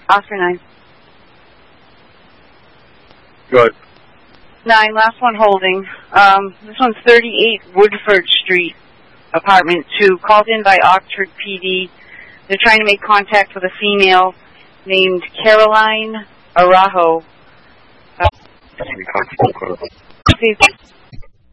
Oscar 9. Good. 9, last one holding. This one's 38 Woodford Street, apartment 2, called in by Oxford PD. They're trying to make contact with a female named Caroline Araujo.